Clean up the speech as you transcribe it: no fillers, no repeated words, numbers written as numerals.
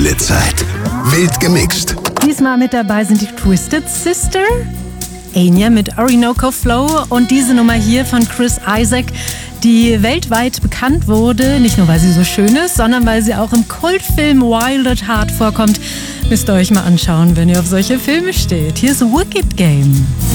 Stille Zeit. Wild gemixt. Diesmal mit dabei sind die Twisted Sister, Enya mit Orinoco Flow und diese Nummer hier von Chris Isaak, die weltweit bekannt wurde, nicht nur weil sie so schön ist, sondern weil sie auch im Kultfilm Wild at Heart vorkommt. Müsst ihr euch mal anschauen, wenn ihr auf solche Filme steht. Hier ist Wicked Game.